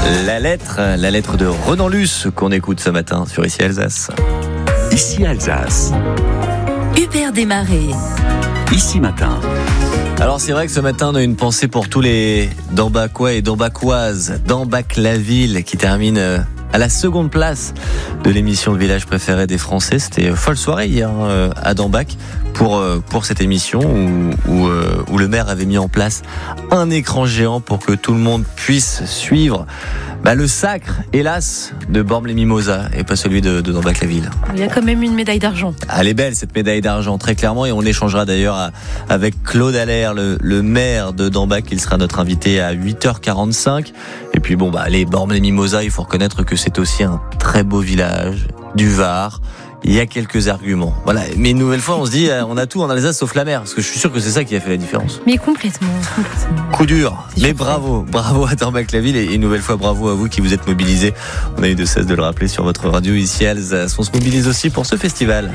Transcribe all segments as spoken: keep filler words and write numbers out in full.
La lettre, la lettre de Renan Luce qu'on écoute ce matin sur Ici Alsace. Ici Alsace. Hubert Desmarais. Ici Matin. Alors c'est vrai que ce matin on a une pensée pour tous les Dambacois et Dambacoises, Dambac-la-Ville qui termine à la seconde place de l'émission de village préféré des Français. C'était folle soirée hier à Dambac pour pour cette émission où, où, où le maire avait mis en place un écran géant pour que tout le monde puisse suivre bah, le sacre, hélas, de Bormes-les-Mimosas et pas celui de, de Dambac-la-Ville. Il y a quand même une médaille d'argent. Elle est belle cette médaille d'argent, très clairement, et on échangera d'ailleurs à, avec Claude Allaire, le, le maire de Dambac. Il sera notre invité à huit heures quarante-cinq. Et puis bon, bah les Bormes-les-Mimosas, il faut reconnaître que c'est aussi un très beau village du Var. Il y a quelques arguments. Voilà. Mais une nouvelle fois, on se dit, on a tout en Alsace sauf la mer. Parce que je suis sûr que c'est ça qui a fait la différence. Mais complètement, complètement. Coup dur. C'est mais bravo. Bravo à Dambac-la-Ville. Et une nouvelle fois, bravo à vous qui vous êtes mobilisés. On a eu de cesse de le rappeler sur votre radio ici à Alsace. On se mobilise aussi pour ce festival.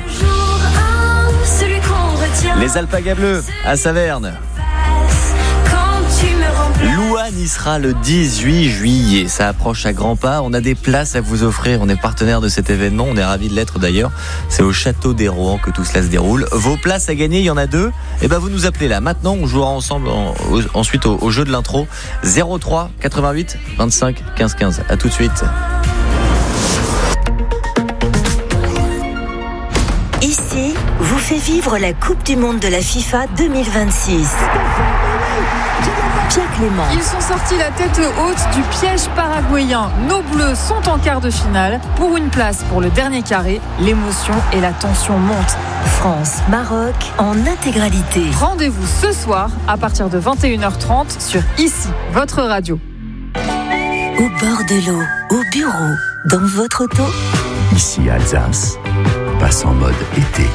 Les Alpagas Bleus à Saverne. Louane y sera le dix-huit juillet. Ça approche à grands pas. On a des places à vous offrir. On est partenaire de cet événement. On est ravis de l'être d'ailleurs. C'est au Château des Rohan que tout cela se déroule. Vos places à gagner, il y en a deux. Et ben vous nous appelez là. Maintenant, on jouera ensemble en, au, ensuite au, au jeu de l'intro. zéro trois quatre-vingt-huit vingt-cinq quinze quinze. À tout de suite. Ici, vous fait vivre la Coupe du Monde de la FIFA deux mille vingt-six. Pierre Clément. Ils sont sortis la tête haute du piège paraguayen. Nos Bleus sont en quart de finale. Pour une place pour le dernier carré, l'émotion et la tension montent. France-Maroc en intégralité. Rendez-vous ce soir à partir de vingt et une heures trente sur Ici, votre radio. Au bord de l'eau, au bureau, dans votre auto. Ici Alsace, passe en mode été.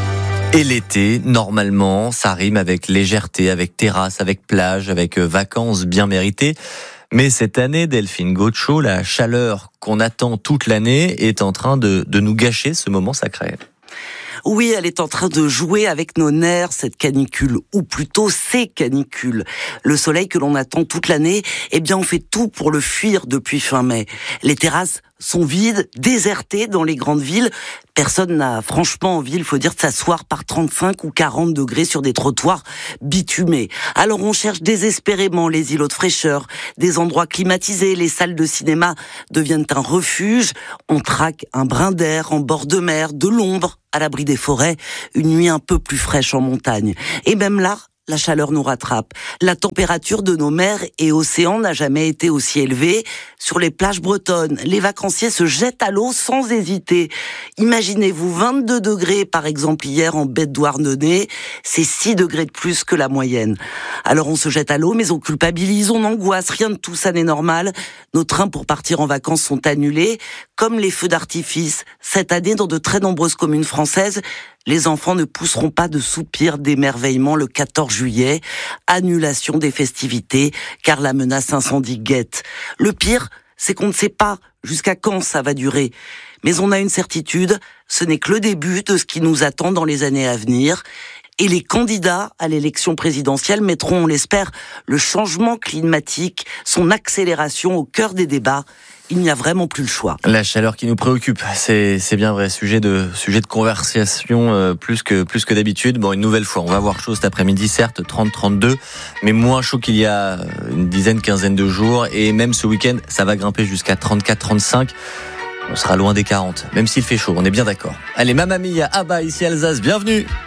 Et l'été, normalement, ça rime avec légèreté, avec terrasse, avec plage, avec vacances bien méritées. Mais cette année, Delphine Gaucho, la chaleur qu'on attend toute l'année est en train de, de nous gâcher ce moment sacré. Oui, elle est en train de jouer avec nos nerfs, cette canicule, ou plutôt ces canicules. Le soleil que l'on attend toute l'année, eh bien on fait tout pour le fuir depuis fin mai. Les terrasses sont vides, désertées dans les grandes villes. Personne n'a franchement envie, il faut dire, de s'asseoir par trente-cinq ou quarante degrés sur des trottoirs bitumés. Alors on cherche désespérément les îlots de fraîcheur, des endroits climatisés, les salles de cinéma deviennent un refuge. On traque un brin d'air en bord de mer, de l'ombre, à l'abri des forêts, une nuit un peu plus fraîche en montagne. Et même là, la chaleur nous rattrape. La température de nos mers et océans n'a jamais été aussi élevée. Sur les plages bretonnes, les vacanciers se jettent à l'eau sans hésiter. Imaginez-vous vingt-deux degrés, par exemple, hier en baie de Douarnenez. C'est six degrés de plus que la moyenne. Alors on se jette à l'eau, mais on culpabilise, on angoisse. Rien de tout ça n'est normal. Nos trains pour partir en vacances sont annulés, comme les feux d'artifice. Cette année, dans de très nombreuses communes françaises, les enfants ne pousseront pas de soupirs d'émerveillement le quatorze juillet. Annulation des festivités, car la menace incendie guette. Le pire, c'est qu'on ne sait pas jusqu'à quand ça va durer. Mais on a une certitude, ce n'est que le début de ce qui nous attend dans les années à venir. Et les candidats à l'élection présidentielle mettront, on l'espère, le changement climatique, son accélération au cœur des débats. Il n'y a vraiment plus le choix. La chaleur qui nous préoccupe, c'est c'est bien vrai, sujet de sujet de conversation euh, plus que plus que d'habitude. Bon, une nouvelle fois, on va avoir chaud cet après-midi, certes trente trente-deux, mais moins chaud qu'il y a une dizaine, quinzaine de jours, et même ce week-end, ça va grimper jusqu'à trente-quatre trente-cinq. On sera loin des quarante, même s'il fait chaud, on est bien d'accord. Allez, Mamma Mia, Abba, ici Alsace, bienvenue.